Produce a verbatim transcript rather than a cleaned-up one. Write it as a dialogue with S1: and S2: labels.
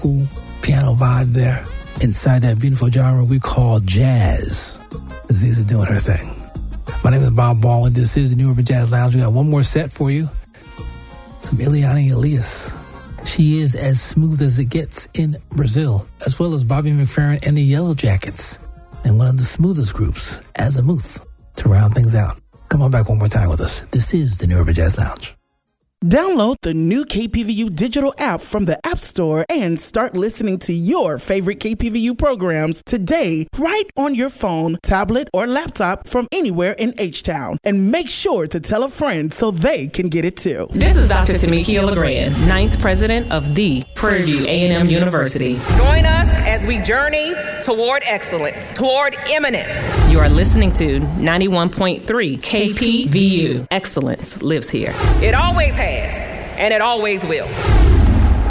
S1: school piano vibe there. Inside that beautiful genre we call jazz. Aziza doing her thing. My name is Bob Baldwin. This is the New Urban Jazz Lounge. We got one more set for you. Some Ileana Elias. She is as smooth as it gets in Brazil, as well as Bobby McFerrin and the Yellow Jackets, and one of the smoothest groups, Azimuth, to round things out. Come on back one more time with us. This is the New Urban Jazz Lounge.
S2: Download the new K P V U digital app from the App Store and start listening to your favorite K P V U programs today, right on your phone, tablet, or laptop from anywhere in H-Town. And make sure to tell a friend so they can get it too.
S3: This is Doctor Tamikia LeGrand, ninth president of the Prairie View A and M University.
S4: Join us as we journey toward excellence, toward eminence.
S3: You are listening to ninety-one point three K P V U. Excellence lives here.
S4: It always has, and it always will.